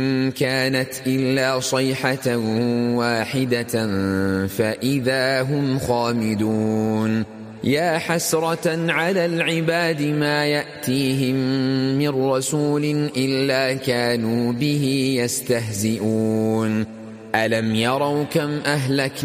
كانت إلا صيحة واحدة فإذا هم خامدون يا حسرة على العباد ما يأتيهم من رسول إلا كانوا به يستهزئون ألم يروا كم أهلكنا